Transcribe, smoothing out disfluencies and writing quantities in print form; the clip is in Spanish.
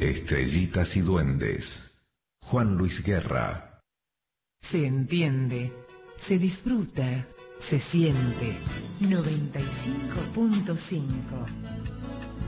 Estrellitas y duendes. Juan Luis Guerra. Se entiende, se disfruta, se siente. 95.5